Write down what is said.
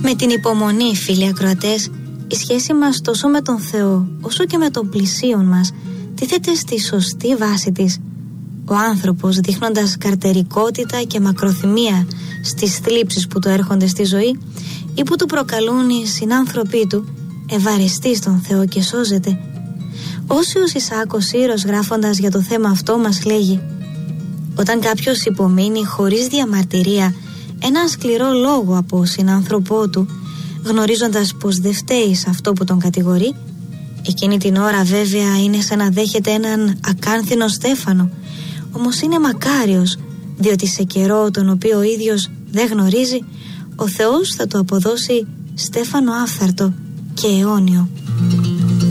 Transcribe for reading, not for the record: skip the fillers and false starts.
Με την υπομονή, φίλοι ακροατές, η σχέση μας τόσο με τον Θεό όσο και με τον πλησίον μας τίθεται στη σωστή βάση της. Ο άνθρωπος, δείχνοντας καρτερικότητα και μακροθυμία στις θλίψεις που του έρχονται στη ζωή ή που του προκαλούν οι συνάνθρωποι του, ευαρεστεί στον Θεό και σώζεται. Όσιος Ισαάκος Σύρος, γράφοντας για το θέμα αυτό, μας λέγει: όταν κάποιος υπομείνει χωρίς διαμαρτυρία έναν σκληρό λόγο από συνάνθρωπό του, γνωρίζοντας πως δεν φταίει σε αυτό που τον κατηγορεί, εκείνη την ώρα βέβαια είναι σαν να δέχεται έναν ακάνθινο στέφανο, όμως είναι μακάριος, διότι σε καιρό τον οποίο ο ίδιος δεν γνωρίζει, ο Θεός θα του αποδώσει στέφανο άφθαρτο και αιώνιο.